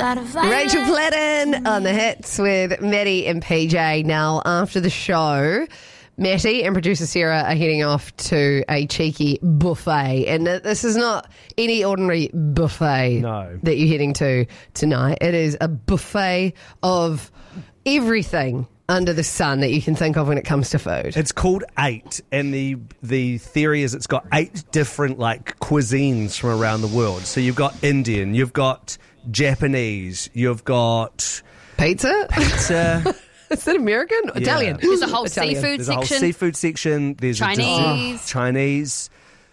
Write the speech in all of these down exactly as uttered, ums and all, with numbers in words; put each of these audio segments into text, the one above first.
without a fight. Rachel Platten on the hits with Maddie and P J. Now, after the show, Matty and producer Sarah are heading off to a cheeky buffet. And this is not any ordinary buffet No. that you're heading to tonight. It is a buffet of everything under the sun that you can think of when it comes to food. It's called Eight, and the the theory is it's got eight different like cuisines from around the world. So you've got Indian, you've got Japanese, you've got Pizza? pizza. Is that American? Italian. There's a whole Italian. seafood There's a whole section. seafood section. There's a Chinese. dessert- Chinese.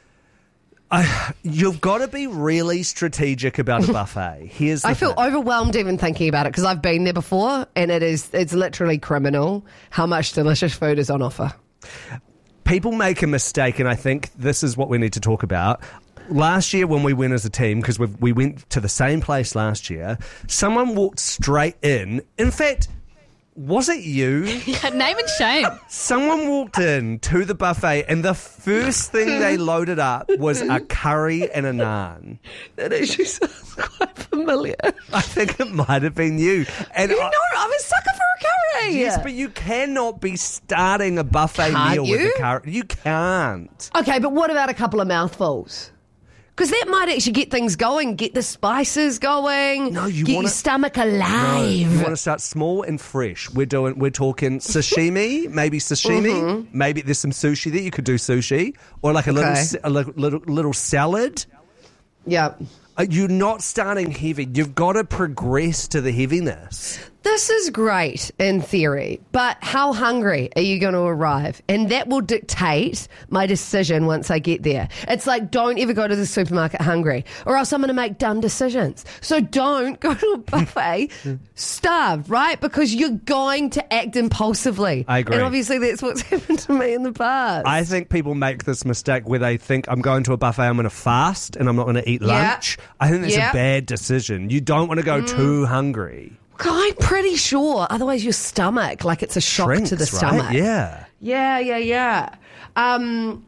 I, you've got to be really strategic about a buffet. Here's the I feel thing. overwhelmed even thinking about it because I've been there before and it is it's literally criminal how much delicious food is on offer. People make a mistake, and I think this is what we need to talk about. Last year when we went as a team, because we went to the same place last year, someone walked straight in. In fact, was it you? Yeah, name and shame. Someone walked in to the buffet and the first thing they loaded up was a curry and a naan. That actually sounds quite familiar. I think it might have been you. And You I- know, I'm a sucker for a curry. yes, but you cannot be starting a buffet Can't meal with you? a curry. You can't. Okay, but what about a couple of mouthfuls? Because that might actually get things going, get the spices going, No, you get wanna- your stomach No, alive. you want to start small and fresh. We're doing. We're talking sashimi, maybe sashimi. Mm-hmm. Maybe there's some sushi there. You could do sushi or like a little, Okay. sa- a little, little, little salad. Yeah. Uh, You're not starting heavy. You've got to progress to the heaviness. This is great in theory, but how hungry are you going to arrive? And that will dictate my decision once I get there. It's like, don't ever go to the supermarket hungry, or else I'm going to make dumb decisions. So don't go to a buffet starved, right? Because you're going to act impulsively. I agree. And obviously that's what's happened to me in the past. I think people make this mistake where they think I'm going to a buffet, I'm going to fast, and I'm not going to eat Yeah. lunch. I think that's Yeah. a bad decision. You don't want to go too hungry. I'm pretty sure. Otherwise, your stomach, like it's a shock Shrinks, to the right? stomach. Yeah. Yeah, yeah, yeah. Um,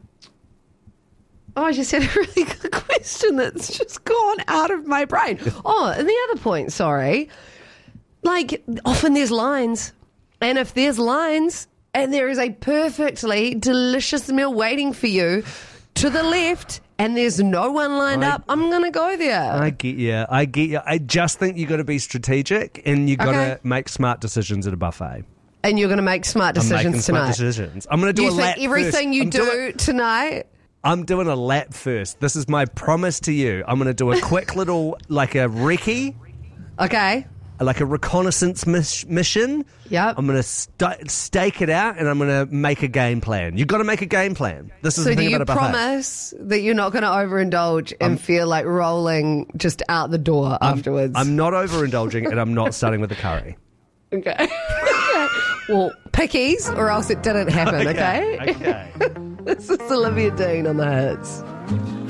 oh, I just had a really good question that's just gone out of my brain. Oh, and the other point, sorry. Like, often there's lines. And if there's lines and there is a perfectly delicious meal waiting for you to the left and there's no one lined I- up, I'm going to go there. I get you. I get you. I just think you got to be strategic and you got Okay. to make smart decisions at a buffet. and you're going to make smart I'm making decisions smart tonight. decisions. I'm going to do Do a you lap think everything first. you I'm do doing- tonight? I'm doing a lap first. This is my promise to you. I'm going to do a quick little, like a recce, Okay. like a reconnaissance mis- mission. Yep. I'm going to st- stake it out and I'm going to make a game plan. You've got to make a game plan. This is So the do thing you about a buffet. promise that you're not going to overindulge and feel like rolling just out the door afterwards? I'm not overindulging and I'm not starting with the curry. Okay. Well, pickies or else it didn't happen, okay? Okay. This is Olivia Dean on the hits.